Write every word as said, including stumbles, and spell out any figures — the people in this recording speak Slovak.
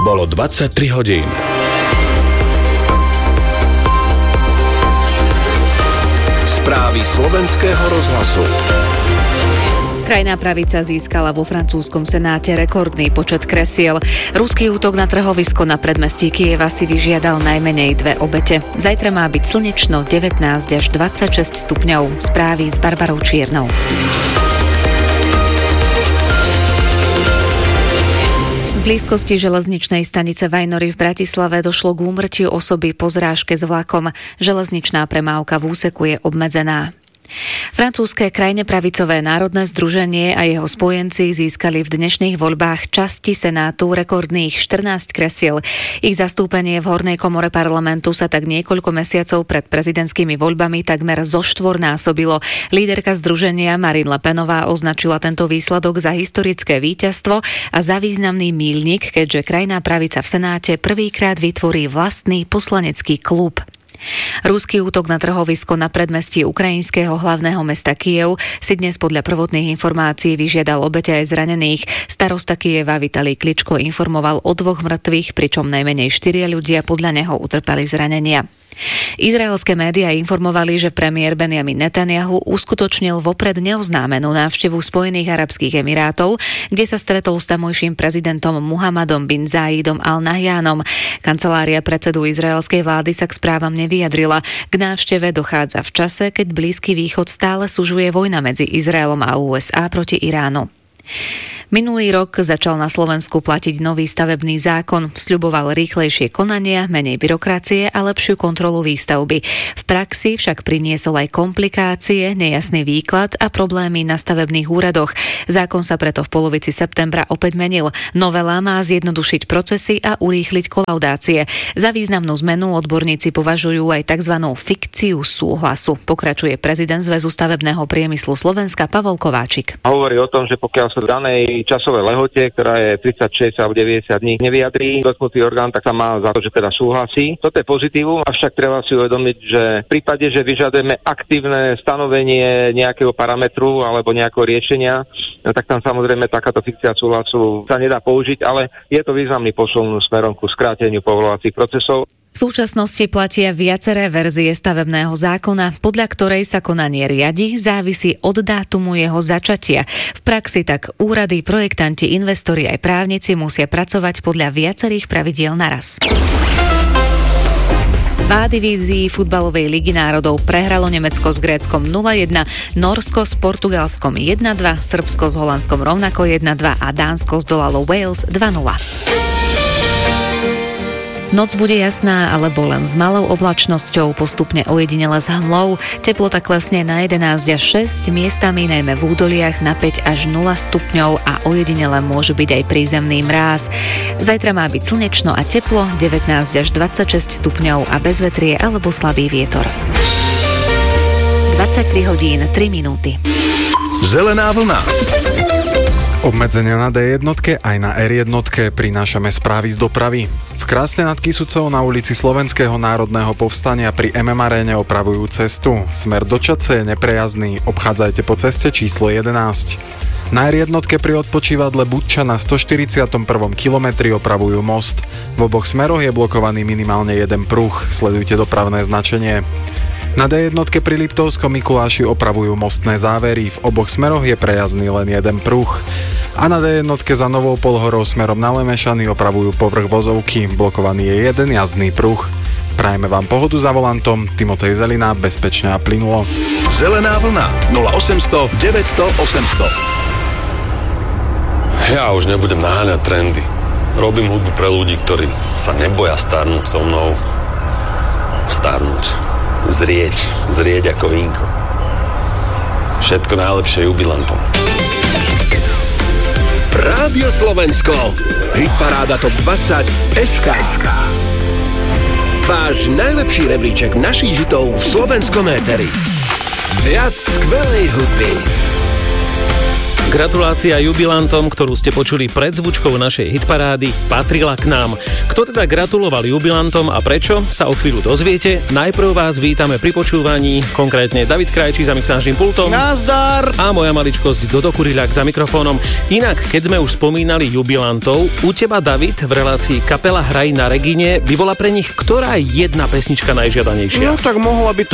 Bolo dvadsaťtri hodín. Správy slovenského rozhlasu. Krajná pravica získala vo francúzskom senáte rekordný počet kresiel. Ruský útok na trhovisko na predmestí Kyjeva si vyžiadal najmenej dve obete. Zajtra má byť slnečno devätnásť až dvadsaťšesť stupňov. Správy s Barbarou Čiernou. V blízkosti železničnej stanice Vajnory v Bratislave došlo k úmrtiu osoby po zrážke s vlakom. Železničná premávka v úseku je obmedzená. Francúzske krajne pravicové národné združenie a jeho spojenci získali v dnešných voľbách časti senátu rekordných štrnásť kresiel. Ich zastúpenie v hornej komore parlamentu sa tak niekoľko mesiacov pred prezidentskými voľbami takmer zoštvornásobilo. Líderka združenia Marine Le Penová označila tento výsledok za historické víťazstvo a za významný míľnik, keďže krajná pravica v senáte prvýkrát vytvorí vlastný poslanecký klub. Ruský útok na trhovisko na predmestí ukrajinského hlavného mesta Kyjev si dnes podľa prvotných informácií vyžiadal obete aj zranených. Starosta Kyjeva Vitalij Kličko informoval o dvoch mŕtvych, pričom najmenej štyria ľudia podľa neho utrpeli zranenia. Izraelské médiá informovali, že premiér Benjamin Netanjahu uskutočnil vopred neoznámenú návštevu Spojených arabských emirátov, kde sa stretol s tamojším prezidentom Muhammadom bin Záidom al-Nahjánom. Kancelária predsedu izraelskej vlády sa k správam nevyjadrila. K návšteve dochádza v čase, keď Blízky východ stále sužuje vojna medzi Izraelom a ú es á proti Iránu. Minulý rok začal na Slovensku platiť nový stavebný zákon. Sľuboval rýchlejšie konania, menej byrokracie a lepšiu kontrolu výstavby. V praxi však priniesol aj komplikácie, nejasný výklad a problémy na stavebných úradoch. Zákon sa preto v polovici septembra opäť menil. Novela má zjednodušiť procesy a urýchliť kolaudácie. Za významnú zmenu odborníci považujú aj tzv. Fikciu súhlasu. Pokračuje prezident Zväzu stavebného priemyslu Slovenska Pavol Kováčik. Hovorí o tom, že pokiaľ sa v danej časovej lehote, ktorá je tridsaťšesť alebo deväťdesiat dní, nevyjadrí dotknutý orgán, tak sa má za to, že teda súhlasí. Toto je pozitívum, avšak treba si uvedomiť, že v prípade, že vyžadujeme aktívne stanovenie nejakého parametru alebo nejakého riešenia, no tak tam samozrejme takáto fikcia súhlasu sa nedá použiť, ale je to významný posun smerom ku skráteniu povoľovacích procesov. V súčasnosti platia viaceré verzie stavebného zákona, podľa ktorej sa konanie riadi, závisí od dátumu jeho začatia. V praxi tak úrady, projektanti, investori aj právnici musia pracovať podľa viacerých pravidiel naraz. V A divízii futbalovej ligy národov prehralo Nemecko s Gréckom nula jedna, Nórsko s Portugalskom jedna dva, Srbsko s Holandskom rovnako jedna dva a Dánsko zdolalo Wales dva nula. Noc bude jasná, alebo len s malou oblačnosťou, postupne ojedinele s hmlou. Teplota klesne na jedenásť až šesť, miestami najmä v údoliach na päť až nula stupňov a ojedinele môže byť aj prízemný mráz. Zajtra má byť slnečno a teplo, devätnásť až dvadsaťšesť stupňov a bez vetrie alebo slabý vietor. dvadsaťtri hodín, tri minúty. Zelená vlna. Obmedzenia na dé jednotke aj na er jednotke prinášame správy z dopravy. V Krásne nad Kysucou na ulici Slovenského národného povstania pri em em aréne opravujú cestu. Smer do Čadce je neprejazdný, obchádzajte po ceste číslo jedenásť. Na er jednotke pri odpočívadle Budča na stoštyridsiatom prvom kilometri opravujú most. V oboch smeroch je blokovaný minimálne jeden pruh, sledujte dopravné značenie. Na dé jednotke pri Liptovskom Mikuláši opravujú mostné závery, v oboch smeroch je prejazdný len jeden pruh. A na dé jednotke za Novou Polhorou smerom na Lemešany opravujú povrch vozovky, blokovaný je jeden jazdný pruh. Prajeme vám pohodu za volantom, Timotej Zelina, bezpečne a plynulo. Zelená vlna nula osemsto deväťsto osemsto. Ja už nebudem naháňať trendy. Robím hudbu pre ľudí, ktorí sa neboja starnúť so mnou. Starnúť. Zrieť, zrieť ako vínko. Všetko najlepšie jubilantom. Rádio Slovensko. Hitparáda top dvadsať es ká. Váš najlepší rebríček našich hitov v slovenskom éteri. Viac skvelej hudby. Gratulácia jubilantom, ktorú ste počuli pred zvučkou našej hitparády, patrila k nám. Kto teda gratuloval jubilantom a prečo, sa o chvíľu dozviete. Najprv vás vítame pri počúvaní, konkrétne David Krajčí za mixážnym pultom. Nazdar! A moja maličkosť Dodo Kuriľák za mikrofónom. Inak, keď sme už spomínali jubilantov, u teba, David, v relácii Kapela Hraj na Regine by bola pre nich ktorá jedna pesnička najžiadanejšia? No tak mohla by